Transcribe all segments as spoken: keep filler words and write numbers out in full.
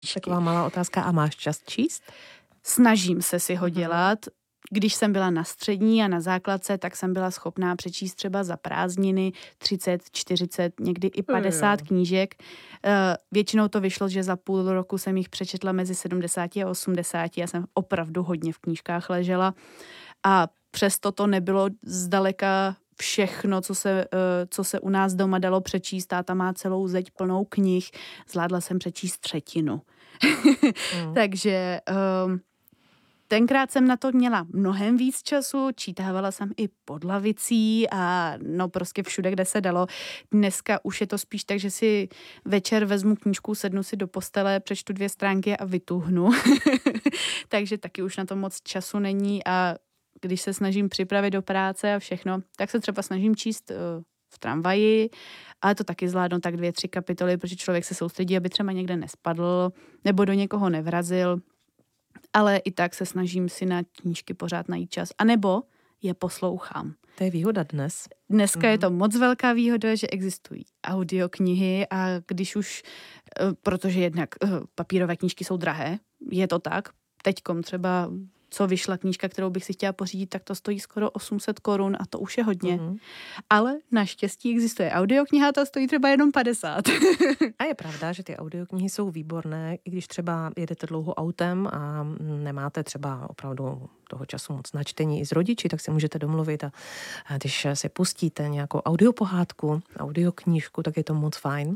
Taková malá otázka, a máš čas číst? Snažím se si ho dělat. Když jsem byla na střední a na základce, tak jsem byla schopná přečíst třeba za prázdniny třicet, čtyřicet, někdy i padesát knížek. Většinou to vyšlo, že za půl roku jsem jich přečetla mezi sedmdesát a osmdesát. Já jsem opravdu hodně v knížkách ležela a přesto to nebylo zdaleka všechno, co se, co se u nás doma dalo přečíst. Táta má celou zeď plnou knih. Zvládla jsem přečíst třetinu. mm. Takže um, tenkrát jsem na to měla mnohem víc času, čítávala jsem i pod lavicí a no prostě všude, kde se dalo. Dneska už je to spíš tak, že si večer vezmu knížku, sednu si do postele, přečtu dvě stránky a vytuhnu. Takže taky už na to moc času není a když se snažím připravit do práce a všechno, tak se třeba snažím číst uh, v tramvaji, ale to taky zvládnu tak dvě, tři kapitoly, protože člověk se soustředí, aby třeba někde nespadl nebo do někoho nevrazil. Ale i tak se snažím si na knížky pořád najít čas. A nebo je poslouchám. To je výhoda dnes. Dneska mm. je to moc velká výhoda, že existují audioknihy a když už, protože jednak papírové knížky jsou drahé, je to tak, teďkom třeba co vyšla knížka, kterou bych si chtěla pořídit, tak to stojí skoro osm set korun a to už je hodně. Mm. Ale naštěstí existuje audiokniha, ta stojí třeba jenom padesát. A je pravda, že ty audioknihy jsou výborné, i když třeba jedete dlouho autem a nemáte třeba opravdu toho času moc na čtení i s rodiči, tak si můžete domluvit a když si pustíte nějakou audiopohádku, audioknížku, tak je to moc fajn.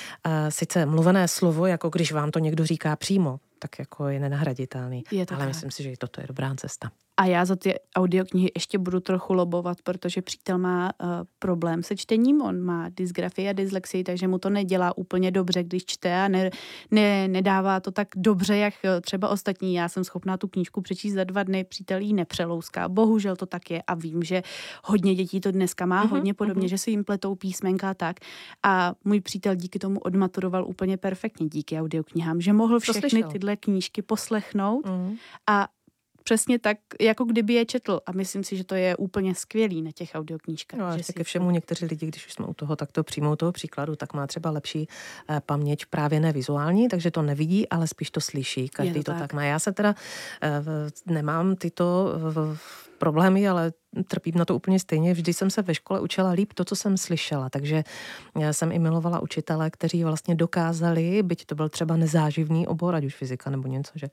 Sice mluvené slovo, jako když vám to někdo říká přímo, tak jako je nenahraditelný. Je ale tak. Myslím si, že i toto je dobrá cesta. A já za ty audioknihy ještě budu trochu lobovat, protože přítel má uh, problém se čtením, on má dysgrafii a dyslexii, takže mu to nedělá úplně dobře, když čte a ne, ne, nedává to tak dobře, jak třeba ostatní. Já jsem schopná tu knížku přečíst za dva dny, přítel jí nepřelouská. Bohužel to tak je a vím, že hodně dětí to dneska má, uh-huh, hodně podobně, uh-huh. že si jim pletou písmenka a tak. A můj přítel díky tomu odmaturoval úplně perfektně díky audioknihám, že mohl všechny tyhle knížky poslechnout uh-huh. a přesně tak, jako kdyby je četl. A myslím si, že to je úplně skvělý na těch audioknížkách. No a že ke všemu někteří lidi, když už jsme u toho, tak to přijmou toho příkladu, tak má třeba lepší eh, paměť právě ne vizuální, takže to nevidí, ale spíš to slyší. Každý to, to tak. tak má. Já se teda eh, nemám tyto eh, problémy, ale trpím na to úplně stejně. Vždy jsem se ve škole učila líp to, co jsem slyšela, takže já jsem i milovala učitele, kteří vlastně dokázali, byť to byl třeba nezáživný obor, ať už fyzika nebo něco, že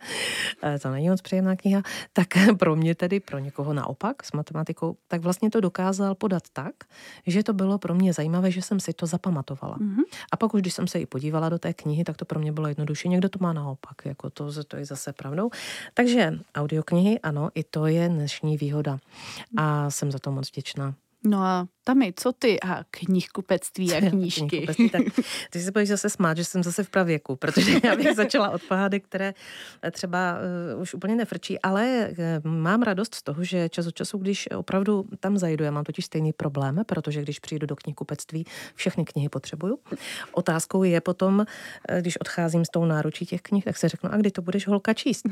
to není moc příjemná kniha, tak pro mě tedy, pro někoho naopak s matematikou, tak vlastně to dokázal podat tak, že to bylo pro mě zajímavé, že jsem si to zapamatovala. Mm-hmm. A pak už, když jsem se i podívala do té knihy, tak to pro mě bylo jednodušší. Někdo to má naopak, jako to, to je zase pravdou. Takže audioknihy, ano, i to je dnešní výhoda. A A jsem za to moc vděčná. No a Tami, co ty a knihkupectví a knížky? Knihkupectví, tak ty se budeš zase smát, že jsem zase v pravěku, protože já bych začala od pohádek, které třeba uh, už úplně nefrčí, ale uh, mám radost z toho, že čas od času, když opravdu tam zajdu, já mám totiž stejný problém, protože když přijdu do knihkupectví, všechny knihy potřebuju. Otázkou je potom, když odcházím s tou náručí těch knih, tak se řeknu, a kdy to budeš holka číst?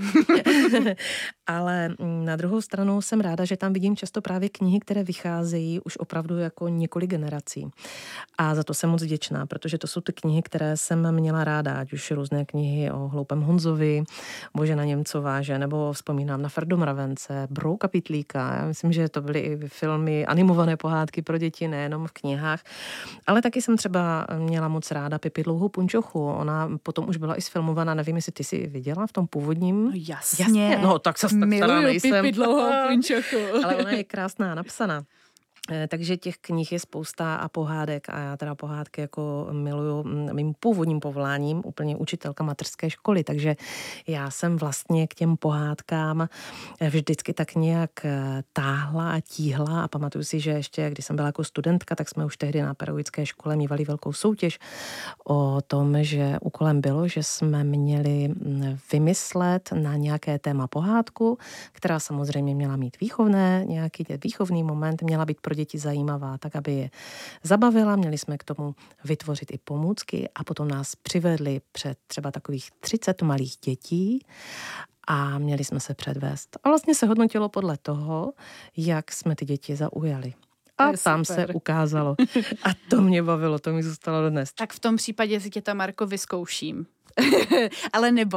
Ale na druhou stranu jsem ráda, že tam vidím často právě knihy, které vycházejí už opravdu jako několik generací. A za to jsem moc vděčná, protože to jsou ty knihy, které jsem měla ráda, ať už různé knihy o Hloupém Honzovi, Božena Němcová, že, nebo vzpomínám na Ferdu Mravence, Brouka Pytlíka. Já myslím, že to byly i filmy, animované pohádky pro děti, nejenom v knihách. Ale taky jsem třeba měla moc ráda Pipi Dlouhou punčochu. Ona potom už byla i sfilmovaná, nevím, jestli ty si viděla v tom původním. No jasně. jasně. No tak se tak stará nejsem. Pipi Dlouhou punčochu. Ale ona je krásná, napsaná. Takže těch knih je spousta a pohádek a já teda pohádky jako miluju mým původním povoláním, úplně učitelka mateřské školy, takže já jsem vlastně k těm pohádkám vždycky tak nějak táhla a tíhla a pamatuju si, že ještě, když jsem byla jako studentka, tak jsme už tehdy na pedagogické škole mívali velkou soutěž o tom, že úkolem bylo, že jsme měli vymyslet na nějaké téma pohádku, která samozřejmě měla mít výchovné, nějaký výchovný moment, měla být pro děti zajímavá, tak aby je zabavila. Měli jsme k tomu vytvořit i pomůcky a potom nás přivedli před třeba takových třicet malých dětí a měli jsme se předvést. A vlastně se hodnotilo podle toho, jak jsme ty děti zaujali. A tam se ukázalo. A to mě bavilo, to mi zůstalo dodnes. Tak v tom případě si tě tam, Marko, vyzkouším. Ale nebo